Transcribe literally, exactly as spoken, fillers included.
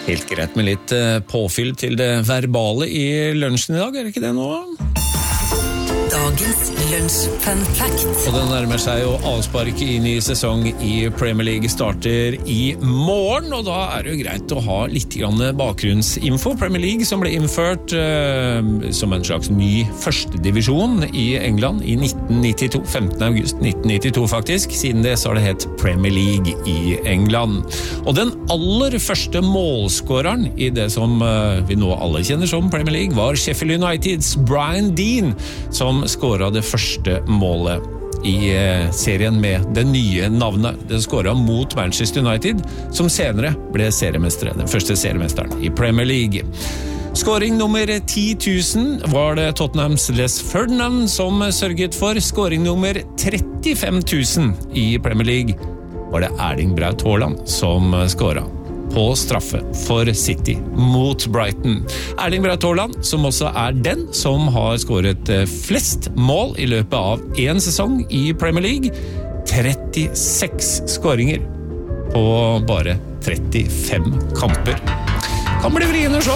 Helt greit med litt påfyll til det verbale i lunsjen i dag, er det ikke det nå? Dagens Lunsj Fun Fact. Og den nærmer seg jo avspark inn i sesong i Premier League starter i morgen, og da er det jo greit å ha litt grann bakgrunnsinfo. Premier League som ble innført uh, som en slags ny første divisjon i England i nitten nittito, femtende august nitten nittito faktisk. Siden det så har det hett Premier League i England. Og den aller første målskåreren i det som uh, vi nå alle kjenner som Premier League var Sheffield Uniteds Brian Deane, som skåret det første målet i serien med det nye navnet. Den skåret mot Manchester United, som senere ble seriemestere, den første seriemesteren i Premier League. Skåring nummer ti tusen var det Tottenhams Les Ferdinand som sørget for. Skåring nummer trettifem tusen i Premier League var det Erling Braut Haaland som skåret på straffe for City mot Brighton. Erling Braut Haaland, som også er den som har skåret flest mål i løpet av en sesong i Premier League. trettiseks skåringer på bare trettifem kamper. Kan bli vriende så.